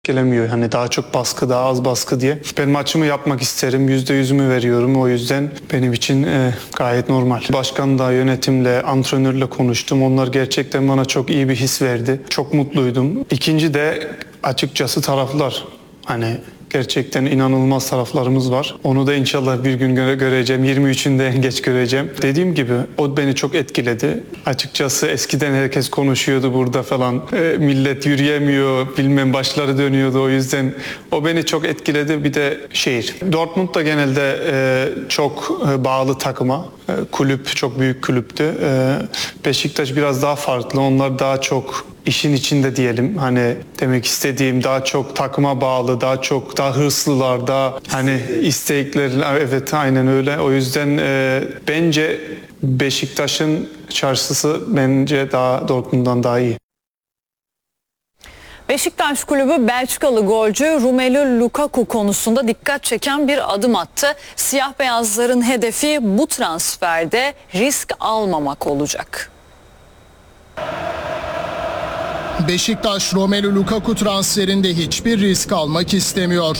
gelemiyor. Hani daha çok baskı, daha az baskı diye. Ben maçımı yapmak isterim. %100'ümü veriyorum. O yüzden benim için gayet normal. Başkanla, yönetimle, antrenörle konuştum. Onlar gerçekten bana çok iyi bir his verdi. Çok mutluydum. İkinci de açıkçası taraflar. Hani gerçekten inanılmaz taraflarımız var. Onu da inşallah bir gün göreceğim. 23'ünde en geç göreceğim. Dediğim gibi o beni çok etkiledi. Açıkçası eskiden herkes konuşuyordu burada falan. Millet yürüyemiyor, bilmem başları dönüyordu. O yüzden o beni çok etkiledi. Bir de şehir. Dortmund da genelde çok bağlı takıma. Kulüp çok büyük kulüptü. Beşiktaş biraz daha farklı. Onlar daha çok işin içinde diyelim. Hani demek istediğim daha çok takıma bağlı, daha hırslılar, daha hani istekleri, evet aynen öyle. O yüzden bence Beşiktaş'ın çarşısı bence daha Dortmund'dan daha iyi. Beşiktaş kulübü Belçikalı golcü Romelu Lukaku konusunda dikkat çeken bir adım attı. Siyah beyazların hedefi bu transferde risk almamak olacak. Beşiktaş Romelu Lukaku transferinde hiçbir risk almak istemiyor.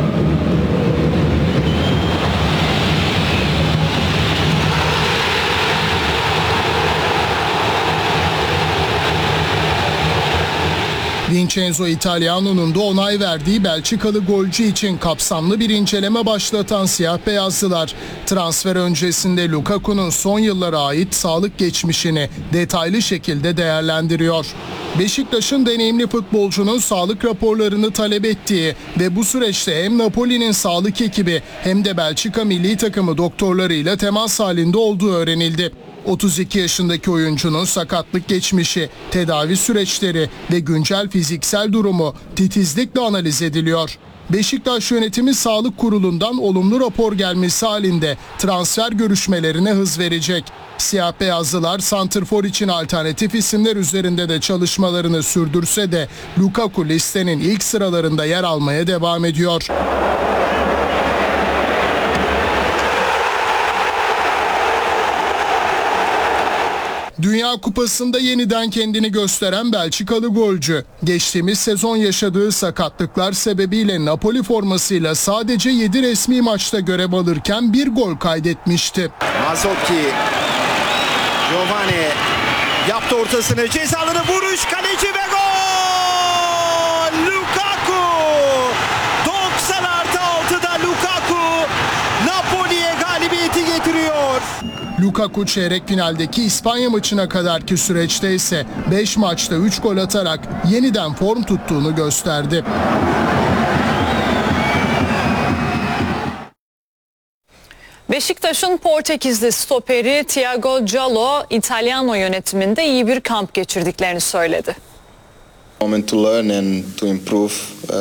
Vincenzo Italiano'nun da onay verdiği Belçikalı golcü için kapsamlı bir inceleme başlatan siyah beyazlılar, transfer öncesinde Lukaku'nun son yıllara ait sağlık geçmişini detaylı şekilde değerlendiriyor. Beşiktaş'ın deneyimli futbolcunun sağlık raporlarını talep ettiği ve bu süreçte hem Napoli'nin sağlık ekibi hem de Belçika milli takımı doktorlarıyla temas halinde olduğu öğrenildi. 32 yaşındaki oyuncunun sakatlık geçmişi, tedavi süreçleri ve güncel fiziksel durumu titizlikle analiz ediliyor. Beşiktaş yönetimi Sağlık Kurulu'ndan olumlu rapor gelmesi halinde transfer görüşmelerine hız verecek. Siyah beyazlılar santrfor için alternatif isimler üzerinde de çalışmalarını sürdürse de Lukaku listenin ilk sıralarında yer almaya devam ediyor. Dünya Kupası'nda yeniden kendini gösteren Belçikalı golcü, geçtiğimiz sezon yaşadığı sakatlıklar sebebiyle Napoli formasıyla sadece 7 resmi maçta görev alırken bir gol kaydetmişti. Mazzocchi, Giovane yaptı ortasını, ceza alanı vuruş, kaleci ve gol! Lukaku! 90+6'da Lukaku Napoli'ye galibiyeti getiriyor. Lukaku çeyrek finaldeki İspanya maçına kadarki süreçte ise 5 maçta 3 gol atarak yeniden form tuttuğunu gösterdi. Beşiktaş'ın Portekizli stoperi Thiago Giallo, İtalyano yönetiminde iyi bir kamp geçirdiklerini söyledi. Moment to learn and to improve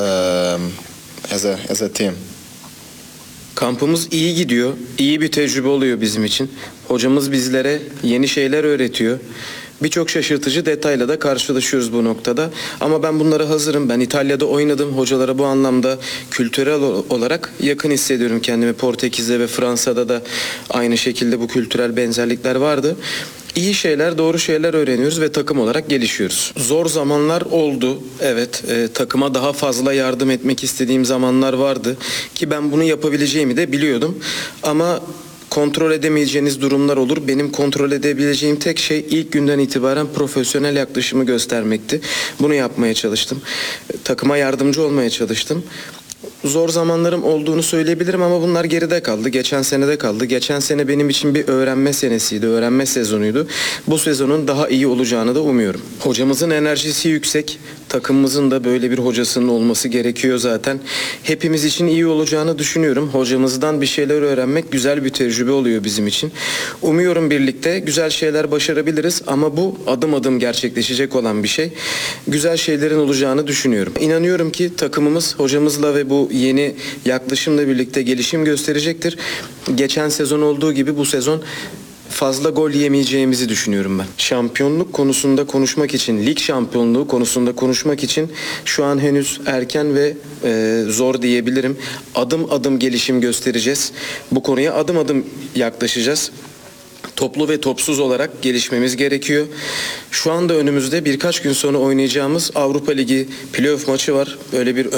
as a team. Kampımız iyi gidiyor, iyi bir tecrübe oluyor bizim için. Hocamız bizlere yeni şeyler öğretiyor. Birçok şaşırtıcı detayla da karşılaşıyoruz bu noktada. Ama ben bunlara hazırım. Ben İtalya'da oynadım. Hocalara bu anlamda kültürel olarak yakın hissediyorum kendimi. Portekiz'de ve Fransa'da da aynı şekilde bu kültürel benzerlikler vardı. İyi şeyler, doğru şeyler öğreniyoruz ve takım olarak gelişiyoruz. Zor zamanlar oldu. Evet, takıma daha fazla yardım etmek istediğim zamanlar vardı. Ki ben bunu yapabileceğimi de biliyordum. Ama kontrol edemeyeceğiniz durumlar olur. Benim kontrol edebileceğim tek şey ilk günden itibaren profesyonel yaklaşımı göstermekti. Bunu yapmaya çalıştım. Takıma yardımcı olmaya çalıştım. Zor zamanlarım olduğunu söyleyebilirim ama bunlar geride kaldı. Geçen sene de kaldı. Geçen sene benim için bir öğrenme senesiydi, öğrenme sezonuydu. Bu sezonun daha iyi olacağını da umuyorum. Hocamızın enerjisi yüksek. Takımımızın da böyle bir hocasının olması gerekiyor zaten. Hepimiz için iyi olacağını düşünüyorum. Hocamızdan bir şeyler öğrenmek güzel bir tecrübe oluyor bizim için. Umuyorum birlikte güzel şeyler başarabiliriz ama bu adım adım gerçekleşecek olan bir şey. Güzel şeylerin olacağını düşünüyorum. İnanıyorum ki takımımız hocamızla ve bu yeni yaklaşımla birlikte gelişim gösterecektir. Geçen sezon olduğu gibi bu sezon fazla gol yemeyeceğimizi düşünüyorum ben. Şampiyonluk konusunda konuşmak için, lig şampiyonluğu konusunda konuşmak için şu an henüz erken ve zor diyebilirim. Adım adım gelişim göstereceğiz. Bu konuya adım adım yaklaşacağız. toplu ve topsuz olarak gelişmemiz gerekiyor. Şu anda önümüzde birkaç gün sonra oynayacağımız Avrupa Ligi playoff maçı var. Böyle bir